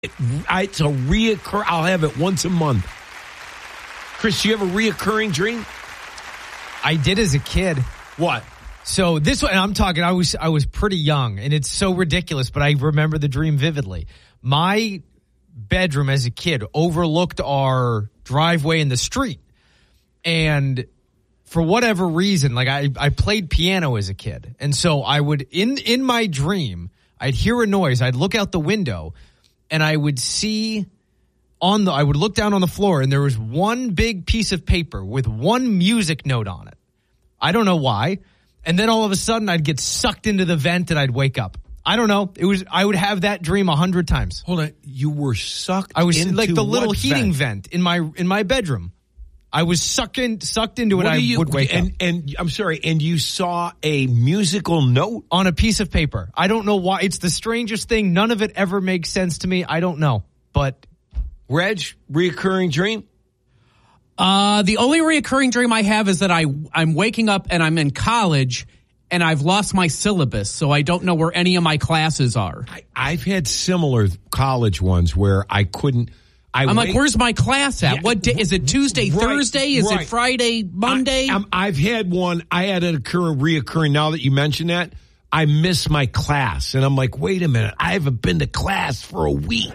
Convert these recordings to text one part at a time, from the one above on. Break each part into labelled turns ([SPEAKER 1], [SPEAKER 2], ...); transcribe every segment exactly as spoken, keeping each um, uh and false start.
[SPEAKER 1] I, it's a reoccur. I'll have it once a month. Chris, do you have a reoccurring dream?
[SPEAKER 2] I did as a kid.
[SPEAKER 1] What?
[SPEAKER 2] So this one, I'm talking, I was I was pretty young, and it's so ridiculous, but I remember the dream vividly. My bedroom as a kid overlooked our driveway in the street. And for whatever reason, like I, I played piano as a kid. And so I would, in, in my dream, I'd hear a noise. I'd look out the window, and I would see on the, I would look down on the floor, and there was one big piece of paper with one music note on it. I don't know why. And then all of a sudden I'd get sucked into the vent and I'd wake up. I don't know. It was, I would have that dream a hundred times.
[SPEAKER 1] Hold on. You were sucked
[SPEAKER 2] I was
[SPEAKER 1] into
[SPEAKER 2] like the little
[SPEAKER 1] what
[SPEAKER 2] heating
[SPEAKER 1] vent?
[SPEAKER 2] vent in my, in my bedroom. I was sucked in, sucked into it.
[SPEAKER 1] What
[SPEAKER 2] I
[SPEAKER 1] you,
[SPEAKER 2] would wake
[SPEAKER 1] and,
[SPEAKER 2] up.
[SPEAKER 1] And I'm sorry. And you saw a musical note
[SPEAKER 2] on a piece of paper. I don't know why. It's the strangest thing. None of it ever makes sense to me. I don't know. But
[SPEAKER 1] Reg, reoccurring dream?
[SPEAKER 3] Uh, the only reoccurring dream I have is that I, I'm waking up and I'm in college and I've lost my syllabus, so I don't know where any of my classes are.
[SPEAKER 1] I, I've had similar college ones where I couldn't. I
[SPEAKER 3] I'm
[SPEAKER 1] wait,
[SPEAKER 3] like, where's my class at?
[SPEAKER 1] Yeah,
[SPEAKER 3] what day? Is it Tuesday,
[SPEAKER 1] right,
[SPEAKER 3] Thursday? Is
[SPEAKER 1] right.
[SPEAKER 3] it Friday, Monday?
[SPEAKER 1] I, I'm, I've had one. I had it occur, reoccurring. Now that you mention that, I miss my class, and I'm like, wait a minute, I haven't been to class for a week.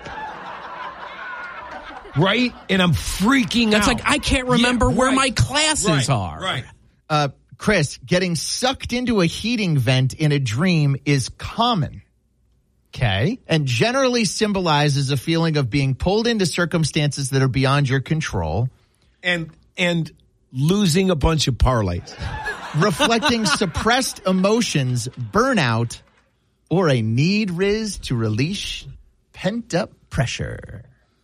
[SPEAKER 1] Right? And I'm freaking
[SPEAKER 3] That's
[SPEAKER 1] out.
[SPEAKER 3] like, I can't remember
[SPEAKER 1] yeah,
[SPEAKER 3] where
[SPEAKER 1] right,
[SPEAKER 3] my classes
[SPEAKER 1] right,
[SPEAKER 3] are.
[SPEAKER 1] Right.
[SPEAKER 4] Uh, Chris, getting sucked into a heating vent in a dream is common.
[SPEAKER 2] okay.
[SPEAKER 4] And generally symbolizes a feeling of being pulled into circumstances that are beyond your control.
[SPEAKER 1] And and losing a bunch of parlays.
[SPEAKER 4] Reflecting suppressed emotions, burnout, or a need, Riz, to release pent-up pressure.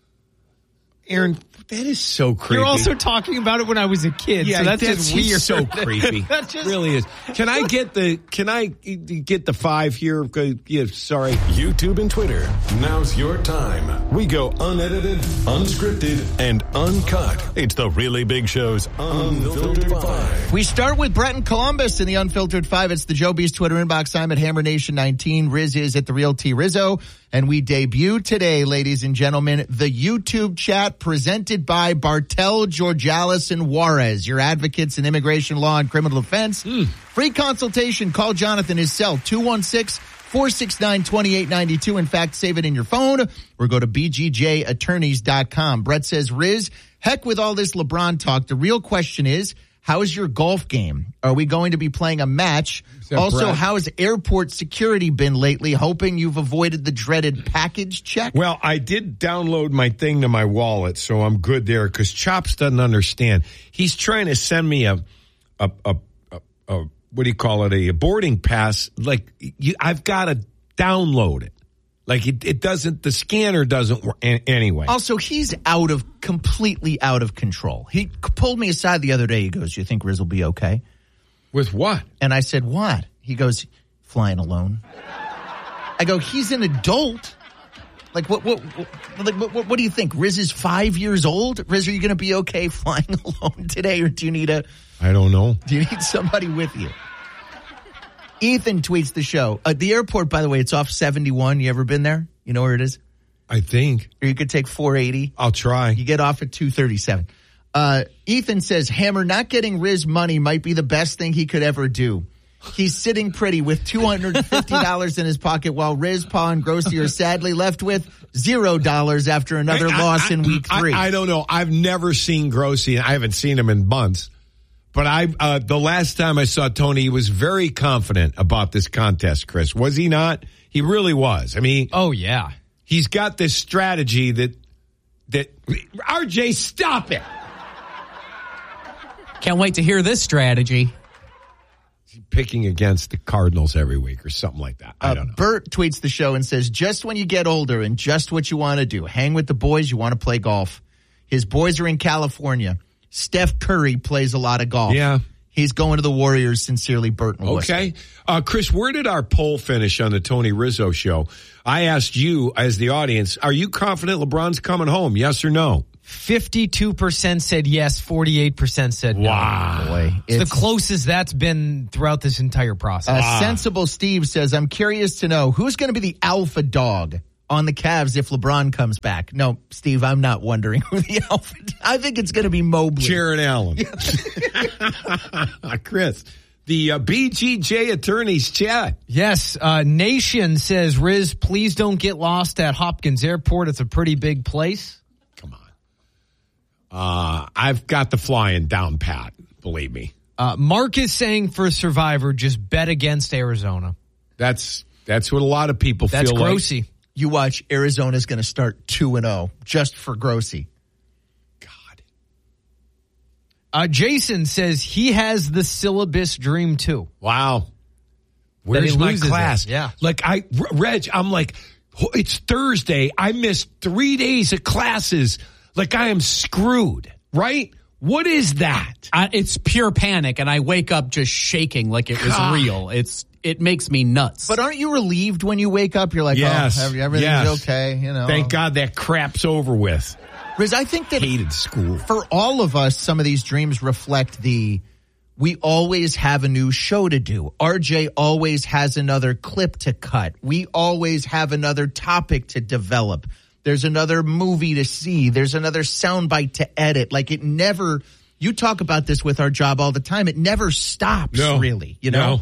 [SPEAKER 1] Aaron, that is so creepy.
[SPEAKER 2] You're also talking about it when I was a kid,
[SPEAKER 1] Yeah,
[SPEAKER 2] so that's,
[SPEAKER 1] that's
[SPEAKER 2] just weird.
[SPEAKER 1] so creepy.
[SPEAKER 2] That just
[SPEAKER 1] really is. Can I get the? Can I get the five here? Yeah, sorry.
[SPEAKER 5] YouTube and Twitter. Now's your time. We go unedited, unscripted, and uncut. It's the Really Big Show's Unfiltered Five.
[SPEAKER 4] We start with Brett in Columbus in the Unfiltered Five. It's the Joe B's Twitter inbox. I'm at Hammer Nation nineteen. Riz is at the Real T Rizzo. And we debut today, ladies and gentlemen, the YouTube chat presented by Bartel, Georgalis, and Juarez, your advocates in immigration law and criminal defense. Mm. Free consultation. Call Jonathan, his cell, two one six, four six nine, two eight nine two. In fact, save it in your phone or go to b g j attorneys dot com. Brett says, Riz, heck with all this LeBron talk. The real question is, how's your golf game? Are we going to be playing a match? Also,
[SPEAKER 1] Brett?
[SPEAKER 4] how's airport security been lately? Hoping you've avoided the dreaded package check.
[SPEAKER 1] Well, I did download my thing to my wallet, so I'm good there because Chops doesn't understand. He's trying to send me a, a, a, a, a what do you call it, a boarding pass. Like, you, I've got to download it. Like, it, it doesn't, the scanner doesn't work anyway.
[SPEAKER 4] Also, he's out of, completely out of control. He pulled me aside the other day. He goes, you think Riz will be okay?
[SPEAKER 1] With what?
[SPEAKER 4] And I said, what? He goes, flying alone. I go, he's an adult. Like, what, what, what, like, what, what do you think? Riz is five years old? Riz, are you going to be okay flying alone today? Or do you need a,
[SPEAKER 1] I don't know.
[SPEAKER 4] do you need somebody with you? Ethan tweets the show. At the airport, by the way, it's off seventy-one. You ever been there? You know where it is?
[SPEAKER 1] I think.
[SPEAKER 4] Or you could take four eighty.
[SPEAKER 1] I'll try.
[SPEAKER 4] You get off at two thirty-seven. Uh, Ethan says, Hammer, not getting Riz money might be the best thing he could ever do. He's sitting pretty with two hundred fifty dollars in his pocket while Riz, Pa, and Grossi are sadly left with zero dollars after another
[SPEAKER 1] I,
[SPEAKER 4] loss
[SPEAKER 1] I,
[SPEAKER 4] in week three.
[SPEAKER 1] I, I don't know. I've never seen Grossi. I haven't seen him in months. But I, uh, the last time I saw Tony, he was very confident about this contest, Chris. Was he not? He really was. I mean,
[SPEAKER 2] oh, yeah.
[SPEAKER 1] He's got this strategy that, that, R J, stop it.
[SPEAKER 3] Can't wait to hear this strategy.
[SPEAKER 1] Picking against the Cardinals every week or something like that. I
[SPEAKER 4] Uh,
[SPEAKER 1] don't know.
[SPEAKER 4] Bert tweets the show and says, just when you get older and just what you want to do, hang with the boys, you want to play golf. His boys are in California. Steph Curry plays a lot of golf.
[SPEAKER 1] Yeah.
[SPEAKER 4] He's going to the Warriors. Sincerely, Bert.
[SPEAKER 1] Okay. Uh, Chris, where did our poll finish on the Tony Rizzo show? I asked you as the audience, are you confident LeBron's coming home? Yes or no?
[SPEAKER 2] fifty-two percent said yes, forty-eight percent said no.
[SPEAKER 1] Wow.
[SPEAKER 4] Boy,
[SPEAKER 2] It's
[SPEAKER 4] it's
[SPEAKER 2] the closest that's been throughout this entire process.
[SPEAKER 4] Uh,
[SPEAKER 1] Ah.
[SPEAKER 4] Sensible Steve says, I'm curious to know who's going to be the alpha dog on the Cavs if LeBron comes back. No, Steve, I'm not wondering who the alpha. I think it's going to be Mobley.
[SPEAKER 1] Jared Allen. Chris, the uh, B G J attorneys chat.
[SPEAKER 2] Yes, uh, Nation says, Riz, please don't get lost at Hopkins Airport. It's a pretty big place.
[SPEAKER 1] Come on. Uh, I've got the flying down pat, believe me.
[SPEAKER 2] Uh, Mark is saying for Survivor, just bet against Arizona.
[SPEAKER 1] That's that's what a lot of people
[SPEAKER 2] That's
[SPEAKER 1] feel
[SPEAKER 2] Grossy.
[SPEAKER 1] like.
[SPEAKER 4] You watch, Arizona's going to start two and oh just for Grossy.
[SPEAKER 1] God.
[SPEAKER 2] Uh, Jason says he has the syllabus dream too.
[SPEAKER 1] Wow. Where's
[SPEAKER 2] he
[SPEAKER 1] my
[SPEAKER 2] loses
[SPEAKER 1] class?
[SPEAKER 2] it, yeah.
[SPEAKER 1] Like, I, Reg, I'm like, it's Thursday. I missed three days of classes. Like, I am screwed, right? What is that?
[SPEAKER 3] I, it's pure panic, and I wake up just shaking like it was
[SPEAKER 1] God.
[SPEAKER 3] real. It's It makes me nuts.
[SPEAKER 4] But aren't you relieved when you wake up? You're like,
[SPEAKER 1] Yes,
[SPEAKER 4] oh, everything's
[SPEAKER 1] yes.
[SPEAKER 4] okay. You know.
[SPEAKER 1] Thank God that crap's over with.
[SPEAKER 4] Riz, I think that
[SPEAKER 1] Hated school.
[SPEAKER 4] for all of us, some of these dreams reflect the, we always have a new show to do. R J always has another clip to cut. We always have another topic to develop. There's another movie to see. There's another soundbite to edit. Like, it never, you talk about this with our job all the time. It never stops,
[SPEAKER 1] No.
[SPEAKER 4] really, you know?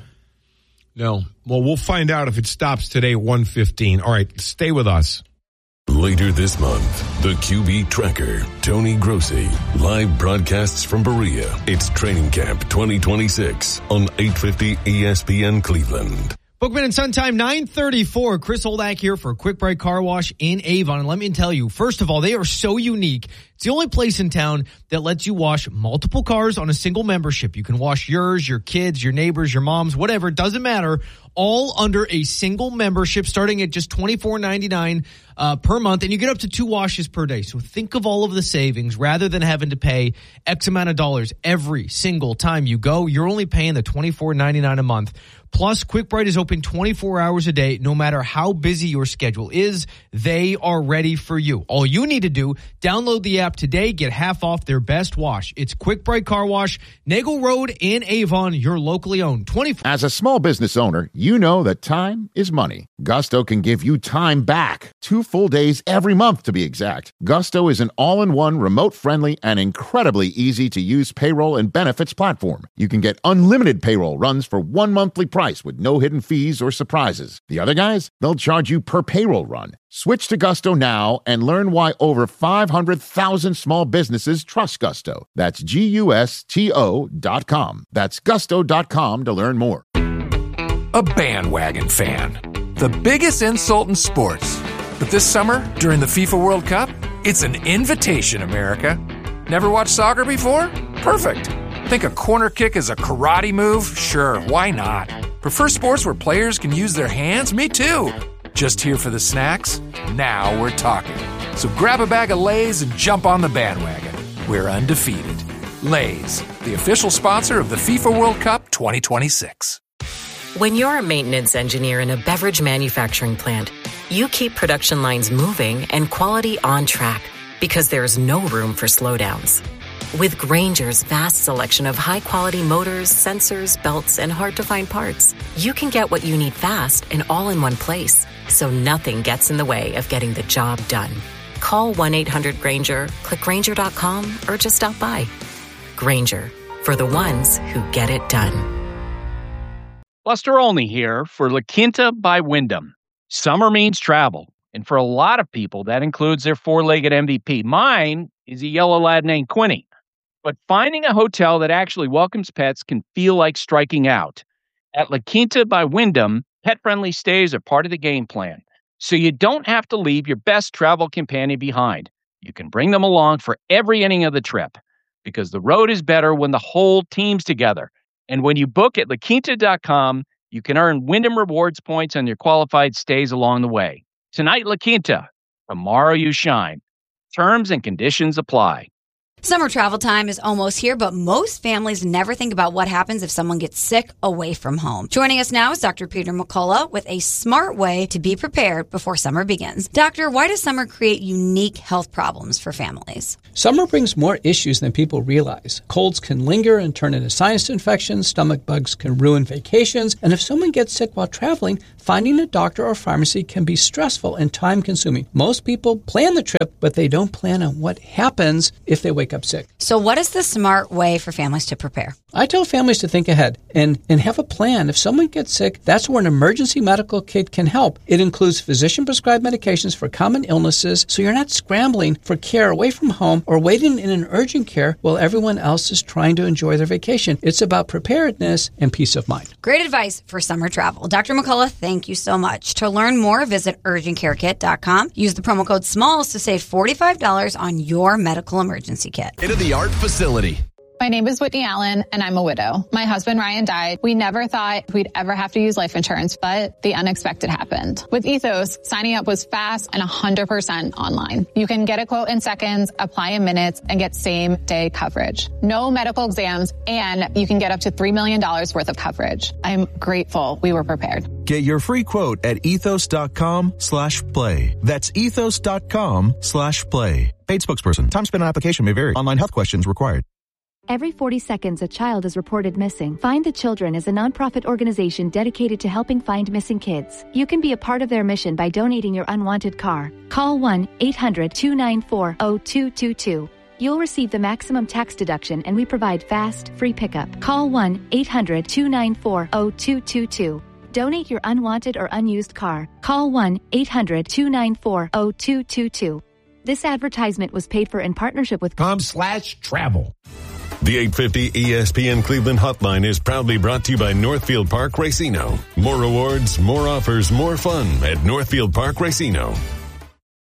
[SPEAKER 1] No. No. Well, we'll find out if it stops today at one fifteen. All right, stay with us.
[SPEAKER 5] Later this month, the Q B Tracker, Tony Grossi, live broadcasts from Berea. It's Training Camp twenty twenty-six on eight fifty E S P N Cleveland.
[SPEAKER 2] Bookman and Sun Time, nine thirty-four. Chris Oldak here for a Quick Bright Car Wash in Avon. And let me tell you, first of all, they are so unique. It's the only place in town that lets you wash multiple cars on a single membership. You can wash yours, your kids, your neighbors, your moms, whatever. It doesn't matter. All under a single membership starting at just twenty-four ninety-nine uh, per month. And you get up to two washes per day. So think of all of the savings rather than having to pay X amount of dollars every single time you go. You're only paying the twenty-four ninety-nine a month. Plus, Quick Bright is open twenty-four hours a day. No matter how busy your schedule is, they are ready for you. All you need to do, download the app today, get half off their best wash. It's Quick Bright Car Wash, Nagel Road in Avon, your locally owned. twenty-four
[SPEAKER 6] As a small business owner, you know that time is money. Gusto can give you time back. Two full days every month, to be exact. Gusto is an all-in-one, remote-friendly, and incredibly easy-to-use payroll and benefits platform. You can get unlimited payroll runs for one monthly price with no hidden fees or surprises. The other guys, they'll charge you per payroll run. Switch to Gusto now and learn why over five hundred thousand small businesses trust Gusto. That's G U S T O dot com. That's gusto dot com to learn more.
[SPEAKER 7] A bandwagon fan. The biggest insult in sports. But this summer, during the FIFA World Cup, it's an invitation, America. Never watched soccer before? Perfect. Think a corner kick is a karate move? Sure, why not? Prefer sports where players can use their hands? Me too. Just here for the snacks? Now we're talking. So grab a bag of Lay's and jump on the bandwagon. We're undefeated. Lay's, the official sponsor of the FIFA World Cup twenty twenty-six.
[SPEAKER 8] When you're a maintenance engineer in a beverage manufacturing plant, you keep production lines moving and quality on track because there's no room for slowdowns. With Grainger's vast selection of high-quality motors, sensors, belts, and hard-to-find parts, you can get what you need fast and all in one place, so nothing gets in the way of getting the job done. Call one eight hundred Grainger, click Grainger dot com, or just stop by. Grainger, for the ones who get it done.
[SPEAKER 9] Buster Olney here for La Quinta by Wyndham. Summer means travel, and for a lot of people, that includes their four-legged M V P. Mine is a yellow lad named Quinny. But finding a hotel that actually welcomes pets can feel like striking out. At La Quinta by Wyndham, pet-friendly stays are part of the game plan, so you don't have to leave your best travel companion behind. You can bring them along for every inning of the trip, because the road is better when the whole team's together. And when you book at La Quinta dot com, you can earn Wyndham Rewards points on your qualified stays along the way. Tonight, La Quinta. Tomorrow, you shine. Terms and conditions apply.
[SPEAKER 10] Summer travel time is almost here, but most families never think about what happens if someone gets sick away from home. Joining us now is Doctor Peter McCullough with a smart way to be prepared before summer begins. Doctor, why does summer create unique health problems for families?
[SPEAKER 11] Summer brings more issues than people realize. Colds can linger and turn into sinus infections, stomach bugs can ruin vacations, and if someone gets sick while traveling, finding a doctor or pharmacy can be stressful and time-consuming. Most people plan the trip, but they don't plan on what happens if they wake up sick.
[SPEAKER 10] So what is the smart way for families to prepare?
[SPEAKER 11] I tell families to think ahead and, and have a plan. If someone gets sick, that's where an emergency medical kit can help. It includes physician-prescribed medications for common illnesses, so you're not scrambling for care away from home or waiting in an urgent care while everyone else is trying to enjoy their vacation. It's about preparedness and peace of mind.
[SPEAKER 10] Great advice for summer travel. Doctor McCullough, thank you so much. To learn more, visit urgent care kit dot com. Use the promo code SMALLS to save forty-five dollars on your medical emergency kit.
[SPEAKER 12] State-of-the-art facility.
[SPEAKER 13] My name is Whitney Allen, and I'm a widow. My husband, Ryan, died. We never thought we'd ever have to use life insurance, but the unexpected happened. With Ethos, signing up was fast and one hundred percent online. You can get a quote in seconds, apply in minutes, and get same-day coverage. No medical exams, and you can get up to three million dollars worth of coverage. I'm grateful we were prepared.
[SPEAKER 12] Get your free quote at ethos.com slash play. That's ethos.com slash play. Paid spokesperson. Time spent on application may vary. Online health questions required.
[SPEAKER 14] Every forty seconds, a child is reported missing. Find the Children is a nonprofit organization dedicated to helping find missing kids. You can be a part of their mission by donating your unwanted car. Call one eight hundred two nine four zero two two two. You'll receive the maximum tax deduction, and we provide fast, free pickup. Call one eight hundred two nine four zero two two two. Donate your unwanted or unused car. Call one eight hundred two nine four zero two two two. This advertisement was paid for in partnership with
[SPEAKER 1] com slash travel.
[SPEAKER 5] The eight fifty E S P N Cleveland Hotline is proudly brought to you by Northfield Park Racino. More rewards, more offers, more fun at Northfield Park Racino.